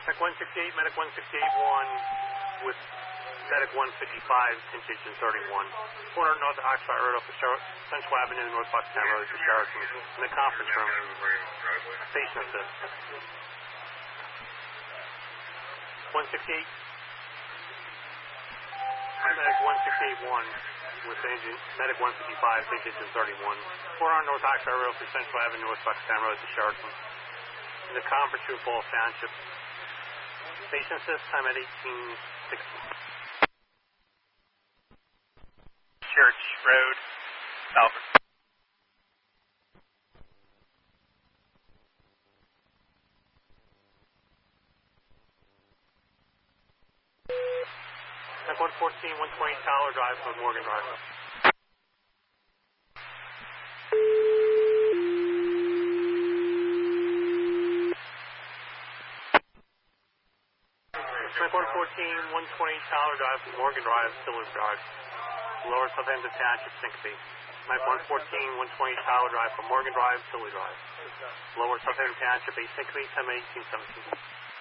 Medic 168, Medic 168-1 with Medic 155, contingent 31. 400 North Oxford Road off the Central Avenue, North Bucktown Road to Sheraton. In the conference room. Station assist. 168. Medic 168-1 with Medic 155, contingent 31. 400 North Oxford Road off the Central Avenue, North Bucktown Road to Sheraton. In the conference room, Falls Township. Station assist, time at 1860. Church Road, Salford. Medic 114, 120 Tyler Drive for Morgan Drive. Medic 114, 120 Tyler Drive for Morgan Drive, Stillers Drive. Lower Southampton Township, Syncope. Mike 114, 120 Tyler Drive from Morgan Drive, Tilly Drive. Lower Southampton Township, Syncope, 10-18-17.